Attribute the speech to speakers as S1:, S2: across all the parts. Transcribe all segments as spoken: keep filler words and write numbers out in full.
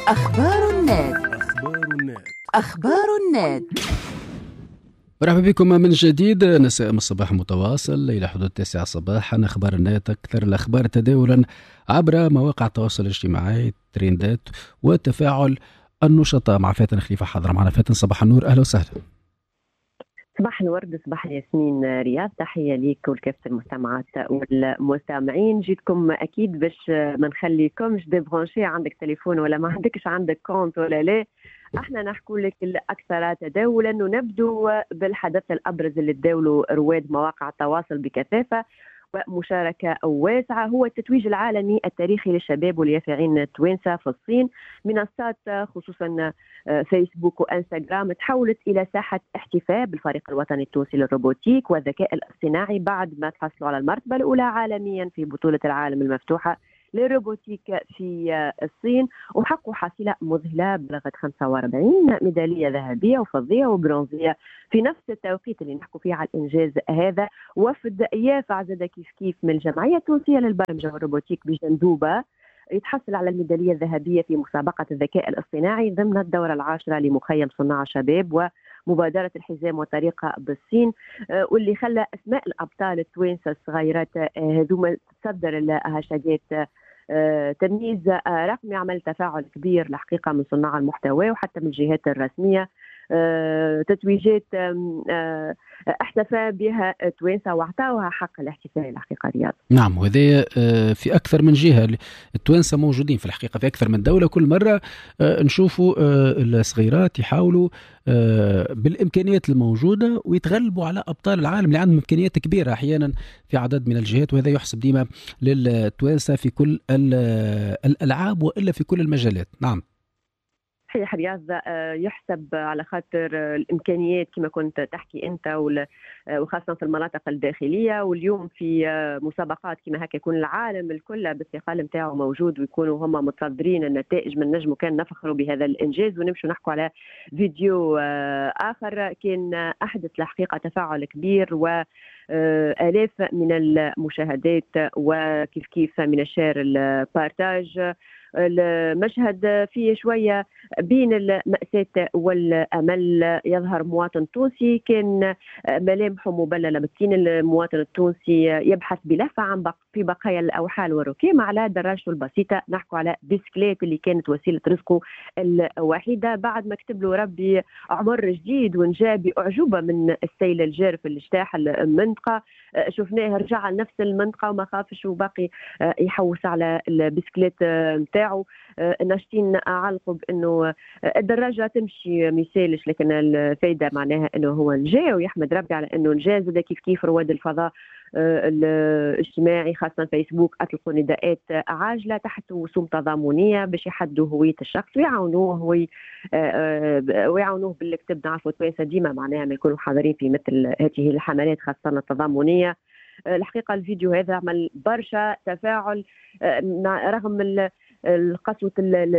S1: أخبار النت.
S2: أخبار النت.
S1: أخبار النت.
S2: مرحبا بكم من جديد. نساء الصباح متواصل إلى حدود التاسعة صباحا. أخبار النت، أكثر الأخبار تداولا عبر مواقع التواصل الاجتماعي، ترندات وتفاعل النشطاء. مع فاتن خليفة حاضرة معنا. فاتن صباح النور، أهلا وسهلا.
S3: صباح الورد، صباح الياسمين رياض، تحية ليك ولكافة المستمعات والمستمعين. جيتكم أكيد باش ما نخليكمش ديبرانشي، عندك تليفون ولا ما عندكش، عندك كونت ولا لا، احنا نحكوا لك الأكثر تداولا. ونبدو بالحدث الأبرز اللي تداولوا رواد مواقع التواصل بكثافة ومشاركة واسعة، هو التتويج العالمي التاريخي للشباب واليافعين التوانسة في الصين. منصات خصوصا فيسبوك وانستغرام تحولت إلى ساحة احتفاء بالفريق الوطني التونسي للروبوتيك والذكاء الاصطناعي بعد ما تحصلوا على المرتبة الأولى عالميا في بطولة العالم المفتوحة للروبوتيك في الصين، وحققوا حصيلة مذهلة بلغت خمسة وأربعين ميدالية ذهبية وفضية وبرونزية في نفس التوقيت اللي نحكوا فيه على الإنجاز هذا. وفد يافع زاد كيف كيف من الجمعية التونسية للبرمجة والروبوتيك بجندوبة يتحصل على الميدالية الذهبية في مسابقة الذكاء الاصطناعي ضمن الدورة العاشرة لمخيم صناع شباب ومبادرة الحزام والطريقة بالصين، واللي خلى أسماء الأبطال التوانسة الصغيرات هذوما تصدر الهاشتاجات. تمييز رقمي عمل تفاعل كبير الحقيقة من صناع المحتوى وحتى من الجهات الرسمية. تتويجات احتفى بها توانسة واعطاوها حق الاحتفال الحقيقة رياض.
S2: نعم، وهذا في أكثر من جهة. التوانسة موجودين في الحقيقة في أكثر من دولة. كل مرة نشوفوا الصغيرات يحاولوا بالإمكانيات الموجودة ويتغلبوا على أبطال العالم اللي عندهم إمكانيات كبيرة أحيانا في عدد من الجهات، وهذا يحسب ديما للتوانسة في كل الألعاب وإلا في كل المجالات. نعم
S3: صحيح رياض، يحسب على خاطر الإمكانيات كما كنت تحكي أنت، وخاصة في المناطق الداخلية. واليوم في مسابقات كما هكا يكون العالم الكل بالثقل متاعه موجود ويكونوا هم متصدرين النتائج، من نجم كان نفخروا بهذا الإنجاز. ونمشوا نحكوا على فيديو آخر كان أحدث الحقيقة تفاعل كبير و آلاف من المشاهدات وكيف كيف من الشير البارتاج. المشهد فيه شوية بين المأساة والأمل. يظهر مواطن تونسي كان ملامحه مبللة بالتين. المواطن التونسي يبحث بلهفة عن بق في بقايا الأوحال والركام على دراجته البسيطة. نحكوا على بسكليت اللي كانت وسيلة رزقه الوحيدة بعد ما كتب له ربي عمر جديد ونجا بأعجوبة من السيل الجارف اللي اجتاح المنطقة. شفناه رجع لنفس المنطقة وما خافش وباقي يحوس على البسكليت متاعه. ناشطين علقوا بأنه الدراجة تمشي ميسالش، لكن الفايدة معناها أنه هو نجا ويحمد ربي على أنه نجا. زاد كيف كيف رواد الفضاء الاجتماعي خاصة فيسبوك أطلقوا نداءات عاجلة تحت وسوم تضامنية باش يحدوا هوية الشخص ويعاونوه ويعاونوه بالكتاب. نعرفوا توانسة ديما معناها ما يكونوا حاضرين في مثل هذه الحملات خاصة التضامنية. الحقيقة الفيديو هذا عمل برشا تفاعل رغم القسوة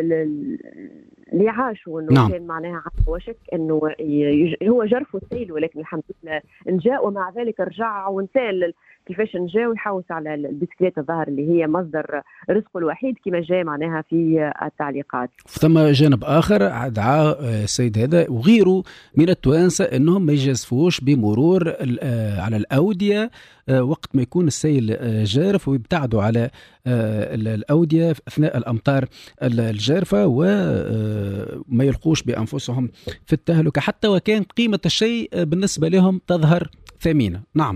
S3: اللي عاشوا، انه
S2: نعم.
S3: كان معناها وشك انه هو جرفوا السيل، ولكن الحمد لله نجا، ومع ذلك رجع ونسال كيفاش نجا ويحوس على البسكليت الظاهر اللي هي مصدر رزقه الوحيد كما جاء معناها في التعليقات.
S2: ثم جانب آخر دعا السيد هذا وغيره من التوانسة أنهم ما يجازفوش بمرور على الأودية وقت ما يكون السيل جارف، ويبتعدوا على الأودية أثناء الأمطار الجارفة وما يلقوش بأنفسهم في التهلكة حتى وكان قيمة الشيء بالنسبة لهم تظهر ثمينة. نعم.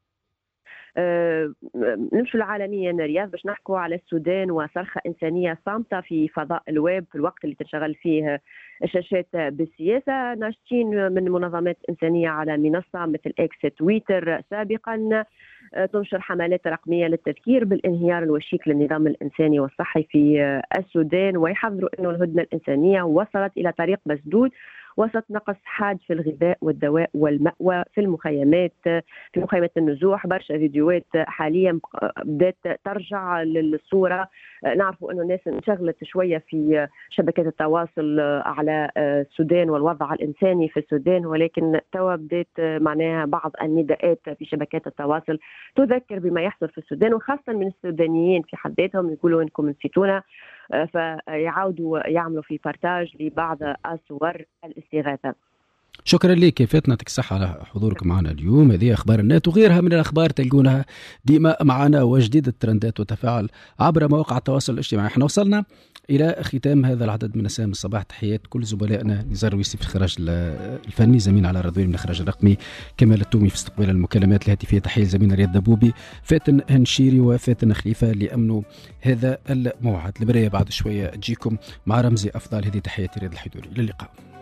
S3: أه نمشوا العالميا رياض باش نحكوا على السودان وصرخة إنسانية صامتة في فضاء الويب في الوقت اللي تنشغل فيه الشاشات بالسياسة. ناشطين من منظمات إنسانية على منصة مثل إكس تويتر سابقا تنشر حملات رقمية للتذكير بالانهيار الوشيك للنظام الإنساني والصحي في السودان، ويحذروا أنه الهدنة الإنسانية وصلت إلى طريق مسدود وسط نقص حاد في الغذاء والدواء والمأوى في المخيمات في مخيمات النزوح. برشا فيديوهات حاليا بدأت ترجع للصورة. نعرفوا أنه الناس انشغلت شوية في شبكات التواصل على السودان والوضع الإنساني في السودان، ولكن توا بدأت معناها بعض النداءات في شبكات التواصل تذكر بما يحصل في السودان، وخاصة من السودانيين في حد ذاتهم يقولوا أنكم نسيتونا فيعاودوا يعملوا في بارتاج لبعض الصور الاستغاثة.
S2: شكرا لك، فاتنا يعطيك الصحة على حضورك معنا اليوم. هذه أخبار النت وغيرها من الأخبار تلقونها ديما معنا، وجديد الترندات وتفاعل عبر مواقع التواصل الاجتماعي. احنا وصلنا إلى ختام هذا العدد من ساعة الصباح. تحيات كل زملائنا، نزار ويسي في الإخراج الفني، زميل على الراديو من الإخراج الرقمي كمال التومي، في استقبال المكالمات الهاتفية تحية زميلنا رياض دبوبي، فاتن هنشيري وفاتن خليفة لأمنوا هذا الموعد. البرية بعد شوية تجيكم مع رمزي أفضل. هذه تحياتي رياض الحيدوري، إلى اللقاء.